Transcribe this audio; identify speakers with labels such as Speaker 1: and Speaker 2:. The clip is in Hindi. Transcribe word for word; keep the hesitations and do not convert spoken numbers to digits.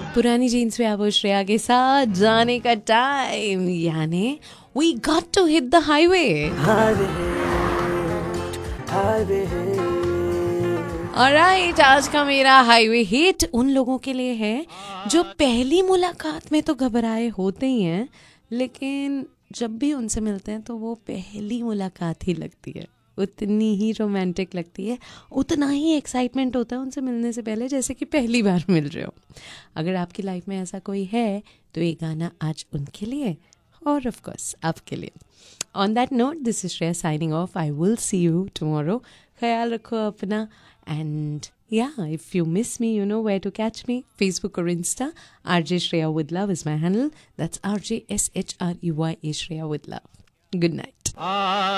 Speaker 1: पुरानी जीन्स पे आप श्रेया के साथ जाने का टाइम, यानी we got to hit the highway. Alright, आज का मेरा हाईवे हिट उन लोगों के लिए है जो पहली मुलाकात में तो घबराए होते ही हैं, लेकिन जब भी उनसे मिलते हैं तो वो पहली मुलाकात ही लगती है, उतनी ही रोमांटिक लगती है, उतना ही एक्साइटमेंट होता है उनसे मिलने से पहले जैसे कि पहली बार मिल रहे हो। अगर आपकी लाइफ में ऐसा कोई है तो ये गाना आज उनके लिए और ऑफ कोर्स आपके लिए। On that note, this is Shreya signing off. I will see you tomorrow. ख्याल रखो अपना, and yeah, if you miss me, you know where to catch me. Facebook or Insta. R J Shreya with Love is my handle. That's R J S H R E Y A Shreya with Love. Good night.